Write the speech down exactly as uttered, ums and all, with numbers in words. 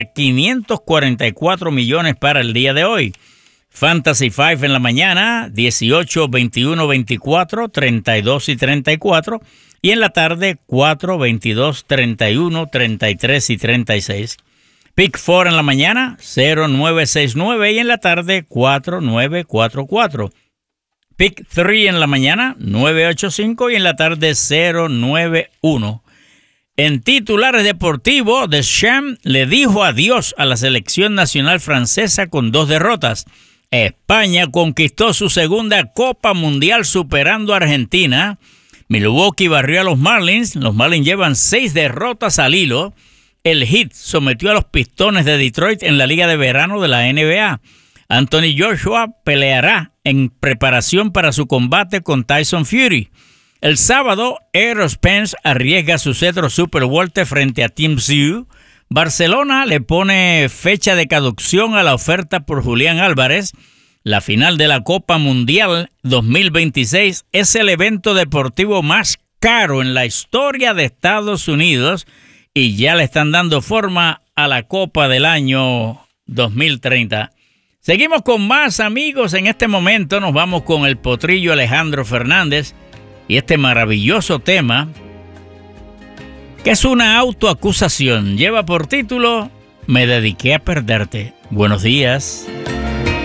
quinientos cuarenta y cuatro millones para el día de hoy. Fantasy cinco en la mañana, dieciocho, veintiuno, veinticuatro, treinta y dos y treinta y cuatro. Y en la tarde, cuatro, veintidós, treinta y uno, treinta y tres y treinta y seis. Pick cuatro en la mañana, cero nueve seis nueve y en la tarde, cuatro nueve cuatro cuatro. Pick tres en la mañana, nueve ocho cinco y en la tarde, cero nueve uno. En titulares deportivos, Deschamps le dijo adiós a la selección nacional francesa con dos derrotas. España conquistó su segunda Copa Mundial superando a Argentina. Milwaukee barrió a los Marlins. Los Marlins llevan seis derrotas al hilo. El Heat sometió a los Pistones de Detroit en la Liga de Verano de la N B A. Anthony Joshua peleará en preparación para su combate con Tyson Fury. El sábado, Errol Spence arriesga su cetro Super Welter frente a Tim Tszyu. Barcelona le pone fecha de caducción a la oferta por Julián Álvarez. La final de la Copa Mundial dos mil veintiséis es el evento deportivo más caro en la historia de Estados Unidos y ya le están dando forma a la Copa del año dos mil treinta. Seguimos con más, amigos. En este momento nos vamos con el potrillo Alejandro Fernández y este maravilloso tema que es una autoacusación. Lleva por título Me dediqué a perderte. Buenos días.